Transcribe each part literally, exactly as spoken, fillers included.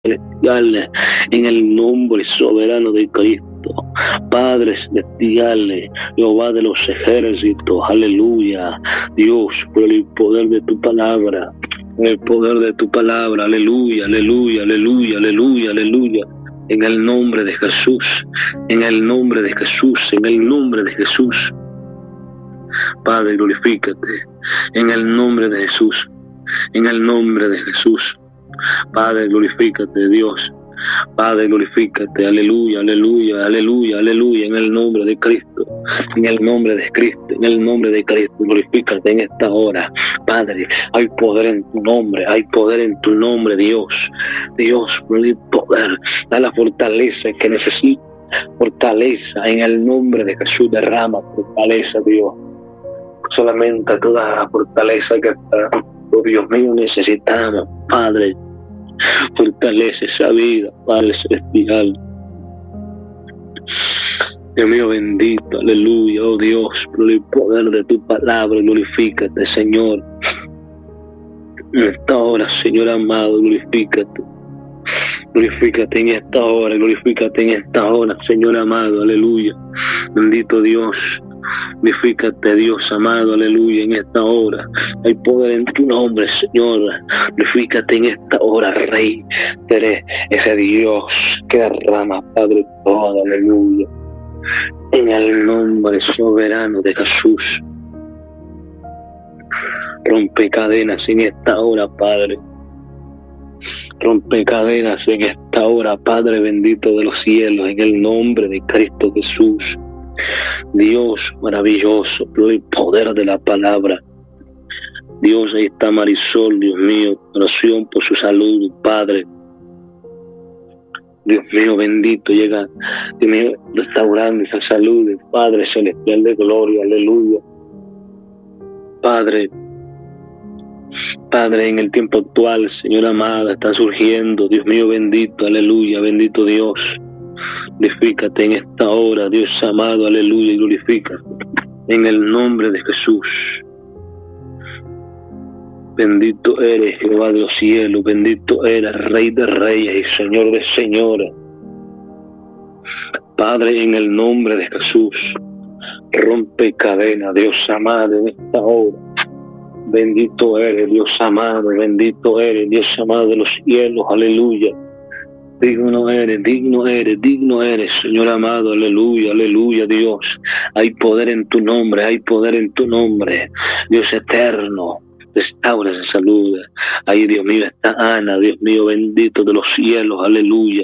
celestial, en el nombre soberano de Cristo. Padre celestial, Jehová de los ejércitos, aleluya. Dios, por el poder de tu palabra, el poder de tu palabra, aleluya, aleluya, aleluya, aleluya, aleluya. En el nombre de Jesús, en el nombre de Jesús, en el nombre de Jesús. Padre, glorifícate, en el nombre de Jesús, en el nombre de Jesús. Padre, glorifícate, Dios. Padre, glorifícate, aleluya, aleluya, aleluya, aleluya, en el nombre de Cristo, en el nombre de Cristo, en el nombre de Cristo, glorifícate en esta hora. Padre, hay poder en tu nombre, hay poder en tu nombre, Dios. Dios, hay poder, da la fortaleza que necesita, fortaleza en el nombre de Jesús, derrama fortaleza, Dios. Solamente toda la fortaleza que está, oh Dios mío, necesitamos, Padre. Fortalece esa vida, Padre celestial. Dios mío bendito, aleluya, oh Dios, por el poder de tu palabra, glorifícate, Señor. En esta hora, Señor amado, glorifícate. Glorifícate en esta hora, glorifícate en esta hora, Señor amado, aleluya. Bendito Dios. Glorifícate, Dios amado, aleluya, en esta hora. Hay poder en tu nombre, Señor. Glorifícate en esta hora, Rey. Eres ese Dios que derrama, Padre, todo, aleluya. En el nombre soberano de Jesús. Rompe cadenas en esta hora, Padre. Rompe cadenas en esta hora, Padre bendito de los cielos, en el nombre de Cristo Jesús. Dios maravilloso, por el poder de la palabra. Dios, ahí está Marisol, Dios mío, oración por su salud, Padre. Dios mío, bendito, llega, Dios mío, restaurando esa salud, Padre celestial de gloria, aleluya. Padre, Padre, en el tiempo actual, Señor amada, está surgiendo, Dios mío, bendito, aleluya, bendito Dios. Glorifícate en esta hora, Dios amado, aleluya, y glorifícate en el nombre de Jesús. Bendito eres, Jehová de los cielos, bendito eres, Rey de reyes y Señor de señores. Padre, en el nombre de Jesús, rompe cadena, Dios amado, en esta hora. Bendito eres, Dios amado, bendito eres, Dios amado de los cielos, aleluya. Digno eres, digno eres, digno eres, Señor amado, aleluya, aleluya, Dios. Hay poder en tu nombre, hay poder en tu nombre, Dios eterno. Restaura esa salud. Ahí, Dios mío, está Ana, Dios mío, bendito de los cielos, aleluya.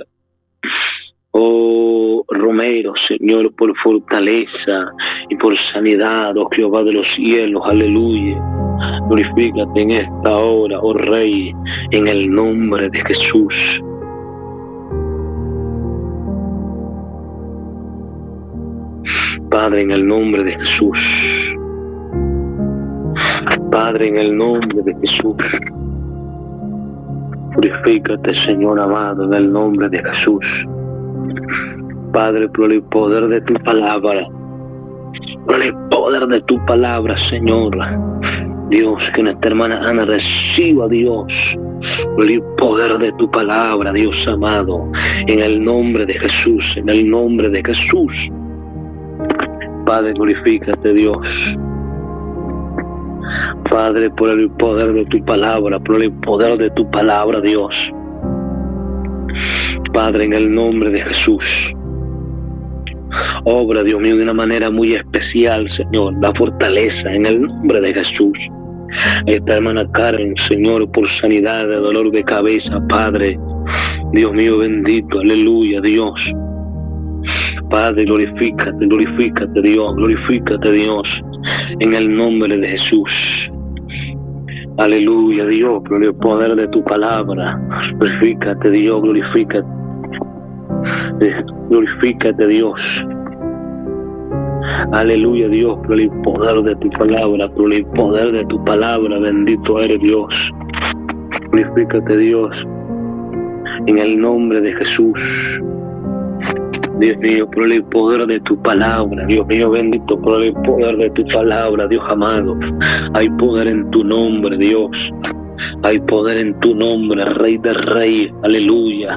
Oh, Romero, Señor, por fortaleza y por sanidad, oh Jehová de los cielos, aleluya. Glorifícate en esta hora, oh Rey, en el nombre de Jesús. Padre, en el nombre de Jesús. Padre, en el nombre de Jesús. Purifícate, Señor amado, en el nombre de Jesús. Padre, por el poder de tu palabra. Por el poder de tu palabra, Señor. Dios, que nuestra hermana Ana reciba, Dios, por el poder de tu palabra, Dios amado. En el nombre de Jesús, en el nombre de Jesús. Padre, glorifícate, Dios. Padre, por el poder de tu palabra, por el poder de tu palabra, Dios. Padre, en el nombre de Jesús. Obra, Dios mío, de una manera muy especial, Señor. La fortaleza en el nombre de Jesús. Esta hermana Karen, Señor, por sanidad de dolor de cabeza, Padre. Dios mío, bendito, aleluya, Dios. Padre, glorifícate, glorifícate, Dios, glorifícate, Dios, en el nombre de Jesús. Aleluya, Dios, por el poder de tu palabra. Glorifícate, Dios, glorifícate. Glorifícate, Dios. Aleluya, Dios, por el poder de tu palabra, por el poder de tu palabra, bendito eres, Dios. Glorifícate, Dios, en el nombre de Jesús. Dios mío, por el poder de tu palabra, Dios mío bendito, por el poder de tu palabra, Dios amado. Hay poder en tu nombre, Dios. Hay poder en tu nombre, Rey de Reyes, aleluya.